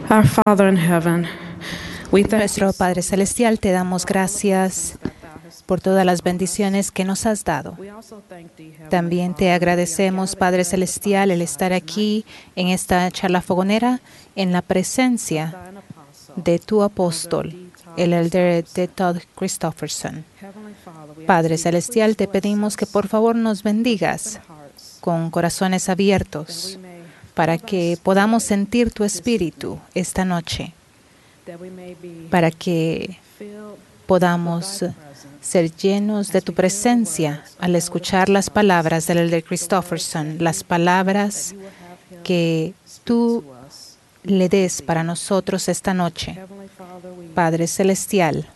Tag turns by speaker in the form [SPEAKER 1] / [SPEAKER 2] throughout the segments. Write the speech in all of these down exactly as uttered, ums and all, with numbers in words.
[SPEAKER 1] Our Father in heaven, we thank
[SPEAKER 2] Nuestro Padre Celestial, te damos gracias por todas las bendiciones que nos has dado. También te agradecemos, Padre Celestial, el estar aquí en esta charla fogonera en la presencia de tu apóstol, el elder de Todd Christofferson. Padre Celestial, te pedimos que por favor nos bendigas con corazones abiertos para que podamos sentir tu espíritu esta noche, para que podamos ser llenos de tu presencia al escuchar las palabras del elder Christofferson, las palabras que tú le des para nosotros esta noche. Padre Celestial,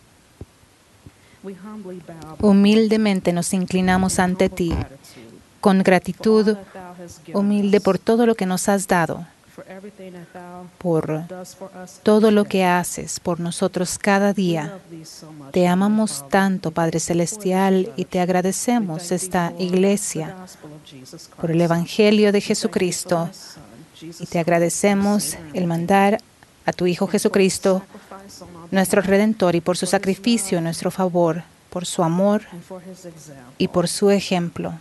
[SPEAKER 2] humildemente nos inclinamos ante ti, con gratitud humilde por todo lo que nos has dado, por todo lo que haces por nosotros cada día. Te amamos tanto, Padre Celestial, y te agradecemos esta iglesia por el Evangelio de Jesucristo. Y te agradecemos el mandar a tu Hijo Jesucristo, nuestro Redentor, y por su sacrificio en nuestro favor, por su amor y por su ejemplo.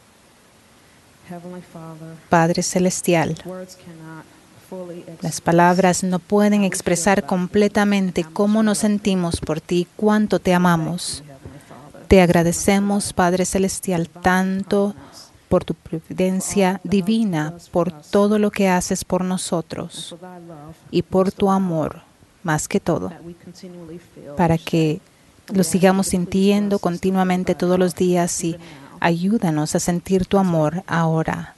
[SPEAKER 2] Padre Celestial, las palabras no pueden expresar completamente cómo nos sentimos por ti, cuánto te amamos. Te agradecemos, Padre Celestial, tanto por tu providencia divina, por todo lo que haces por nosotros y por tu amor, más que todo, para que lo sigamos sintiendo continuamente todos los días, y ayúdanos a sentir tu amor ahora.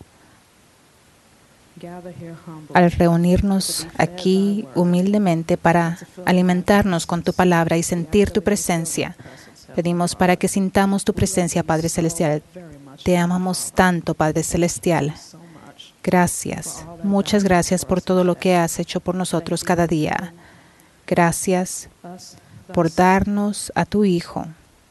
[SPEAKER 2] Al reunirnos aquí humildemente para alimentarnos con tu palabra y sentir tu presencia, pedimos para que sintamos tu presencia, Padre Celestial. Te amamos tanto, Padre Celestial. Gracias, muchas gracias por todo lo que has hecho por nosotros cada día. Gracias por darnos a tu Hijo.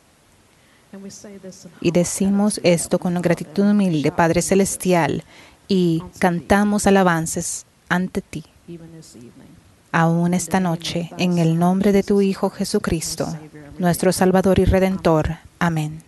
[SPEAKER 2] Y decimos esto con gratitud humilde, Padre Celestial, y cantamos alabanzas ante ti, aún esta noche, en el nombre de tu Hijo Jesucristo, nuestro Salvador y Redentor. Amén.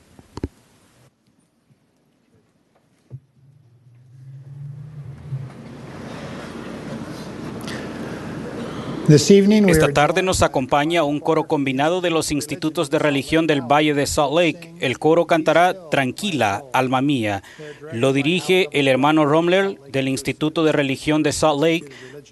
[SPEAKER 3] Esta tarde nos acompaña un coro combinado de los institutos de religión del Valle de Salt Lake. El coro cantará Tranquila, alma mía. Lo dirige el hermano Romler del Instituto de Religión de Salt Lake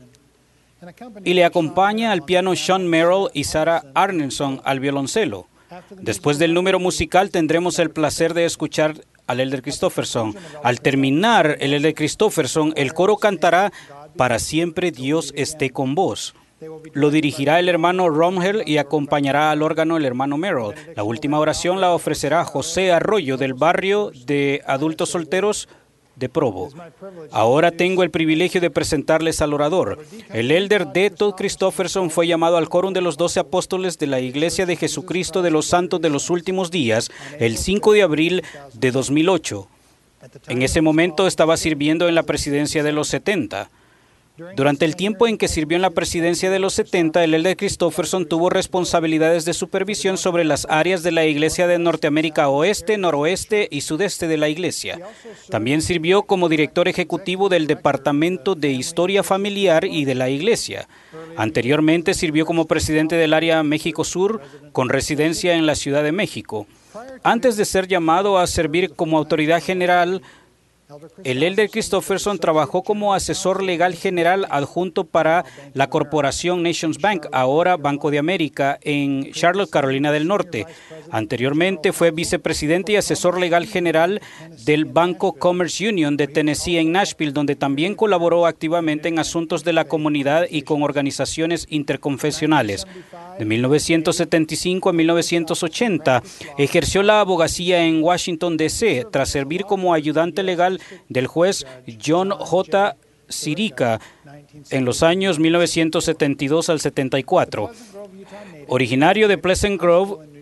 [SPEAKER 3] y le acompaña al piano Sean Merrill y Sarah Arneson al violoncelo. Después del número musical tendremos el placer de escuchar al elder Christofferson. Al terminar el elder Christofferson, el coro cantará Para siempre Dios esté con vos. Lo dirigirá el hermano Romhel y acompañará al órgano el hermano Merrill. La última oración la ofrecerá José Arroyo del barrio de adultos solteros de Provo. Ahora tengo el privilegio de presentarles al orador. El elder D. Todd Christofferson fue llamado al quórum de los doce apóstoles de la Iglesia de Jesucristo de los Santos de los Últimos Días el cinco de abril de dos mil ocho. En ese momento estaba sirviendo en la presidencia de los setenta. Durante el tiempo en que sirvió en la presidencia de los setenta, el elder Christofferson tuvo responsabilidades de supervisión sobre las áreas de la Iglesia de Norteamérica Oeste, Noroeste y Sudeste de la Iglesia. También sirvió como director ejecutivo del Departamento de Historia Familiar y de la Iglesia. Anteriormente sirvió como presidente del área México Sur, con residencia en la Ciudad de México. Antes de ser llamado a servir como autoridad general, el elder Christofferson trabajó como asesor legal general adjunto para la corporación Nations Bank, ahora Banco de América, en Charlotte, Carolina del Norte. Anteriormente fue vicepresidente y asesor legal general del Banco Commerce Union de Tennessee en Nashville, donde también colaboró activamente en asuntos de la comunidad y con organizaciones interconfesionales. De mil novecientos setenta y cinco a mil novecientos ochenta, ejerció la abogacía en Washington, D C, tras servir como ayudante legal del juez John J. Sirica en los años mil novecientos setenta y dos al setenta y cuatro. Originario de Pleasant Grove,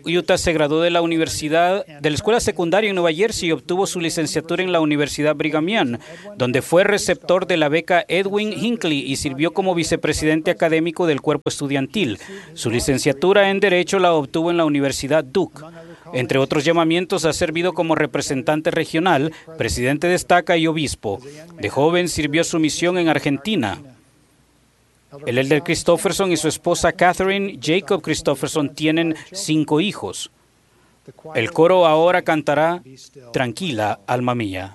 [SPEAKER 3] Utah se graduó de la universidad, de la escuela secundaria en Nueva Jersey y obtuvo su licenciatura en la Universidad Brigham Young, donde fue receptor de la beca Edwin Hinckley y sirvió como vicepresidente académico del cuerpo estudiantil. Su licenciatura en Derecho la obtuvo en la Universidad Duke. Entre otros llamamientos, ha servido como representante regional, presidente de estaca y obispo. De joven sirvió su misión en Argentina. El elder Christofferson y su esposa Catherine Jacob Christofferson tienen cinco hijos. El coro ahora cantará Tranquila, alma mía.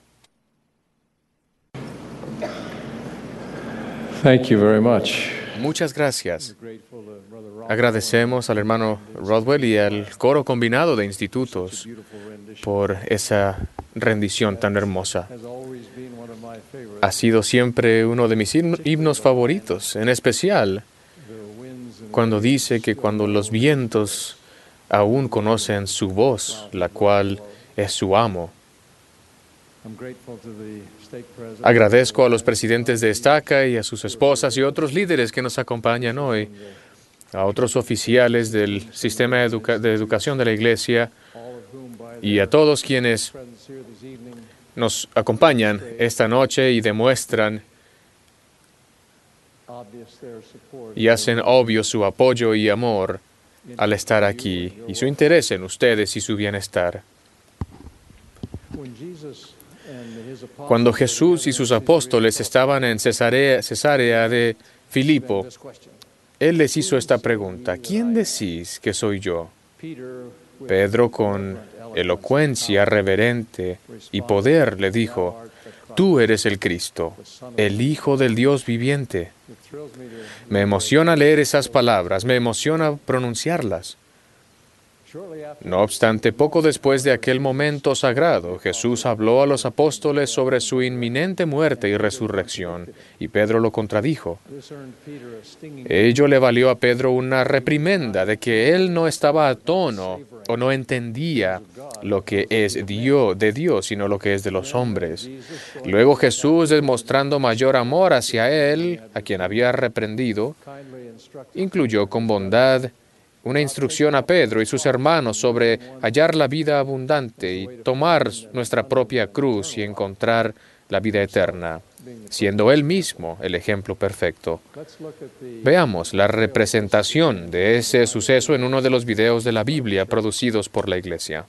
[SPEAKER 4] Thank you very much.
[SPEAKER 5] Muchas gracias. Agradecemos al hermano Rodwell y al coro combinado de institutos por esa rendición tan hermosa. Ha sido siempre uno de mis himnos favoritos, en especial cuando dice que cuando los vientos aún conocen su voz, la cual es su amo. Agradezco a los presidentes de estaca y a sus esposas y otros líderes que nos acompañan hoy, a otros oficiales del sistema de, educa- de educación de la iglesia y a todos quienes nos acompañan esta noche y demuestran y hacen obvio su apoyo y amor al estar aquí y su interés en ustedes y su bienestar. Cuando Jesús y sus apóstoles estaban en Cesarea, Cesarea de Filipo, Él les hizo esta pregunta: ¿quién decís que soy yo? Pedro, con elocuencia reverente y poder, le dijo: tú eres el Cristo, el Hijo del Dios viviente. Me emociona leer esas palabras, me emociona pronunciarlas. No obstante, poco después de aquel momento sagrado, Jesús habló a los apóstoles sobre su inminente muerte y resurrección, y Pedro lo contradijo. Ello le valió a Pedro una reprimenda de que él no estaba a tono o no entendía lo que es Dios, de Dios, sino lo que es de los hombres. Luego Jesús, demostrando mayor amor hacia él, a quien había reprendido, incluyó con bondad una instrucción a Pedro y sus hermanos sobre hallar la vida abundante y tomar nuestra propia cruz y encontrar la vida eterna, siendo Él mismo el ejemplo perfecto. Veamos la representación de ese suceso en uno de los videos de la Biblia producidos por la Iglesia.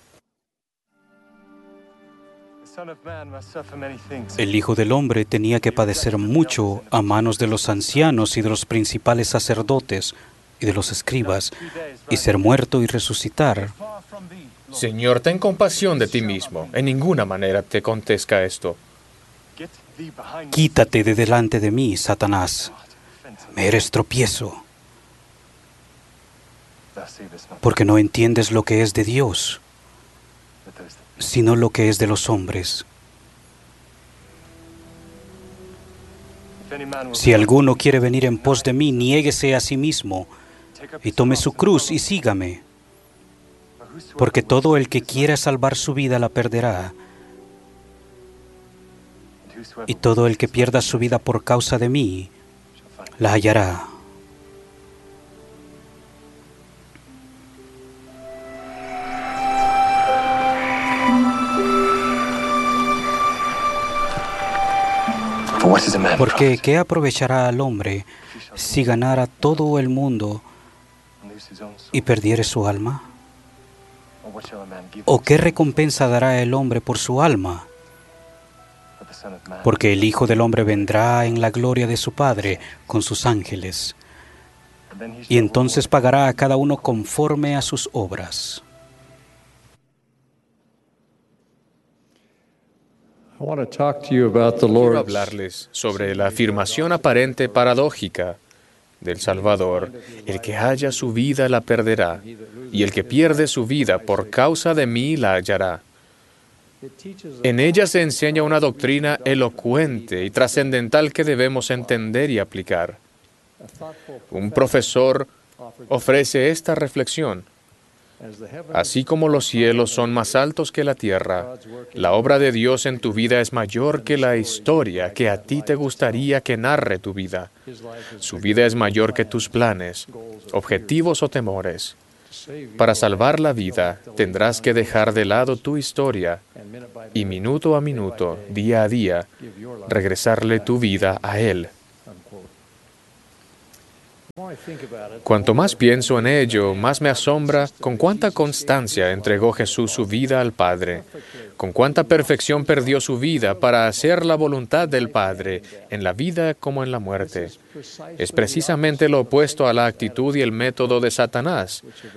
[SPEAKER 3] El Hijo del Hombre tenía que padecer mucho a manos de los ancianos y de los principales sacerdotes y de los escribas, y ser muerto y resucitar.
[SPEAKER 5] Señor, ten compasión de ti mismo. En ninguna manera te contesta esto.
[SPEAKER 3] Quítate de delante de mí, Satanás. Me eres tropiezo, porque no entiendes lo que es de Dios, sino lo que es de los hombres. Si alguno quiere venir en pos de mí, niéguese a sí mismo y tome su cruz y sígame. Porque todo el que quiera salvar su vida la perderá, y todo el que pierda su vida por causa de mí la hallará. Porque ¿qué aprovechará al hombre si ganara todo el mundo y perdiere su alma? ¿O qué recompensa dará el hombre por su alma? Porque el Hijo del Hombre vendrá en la gloria de su Padre con sus ángeles, y entonces pagará a cada uno conforme a sus obras.
[SPEAKER 5] Quiero hablarles sobre la afirmación aparente paradójica del Salvador: el que halla su vida la perderá, y el que pierde su vida por causa de mí la hallará. En ella se enseña una doctrina elocuente y trascendental que debemos entender y aplicar. Un profesor ofrece esta reflexión: así como los cielos son más altos que la tierra, la obra de Dios en tu vida es mayor que la historia que a ti te gustaría que narre tu vida. Su vida es mayor que tus planes, objetivos o temores. Para salvar la vida, tendrás que dejar de lado tu historia y minuto a minuto, día a día, regresarle tu vida a Él. Cuanto más pienso en ello, más me asombra con cuánta constancia entregó Jesús su vida al Padre, con cuánta perfección perdió su vida para hacer la voluntad del Padre, en la vida como en la muerte. Es precisamente lo opuesto a la actitud y el método de Satanás,